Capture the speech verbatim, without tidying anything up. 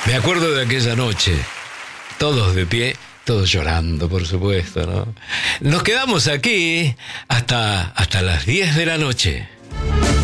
Me acuerdo de aquella noche, todos de pie, todos llorando, por supuesto, ¿no? Nos quedamos aquí hasta, hasta las diez de la noche.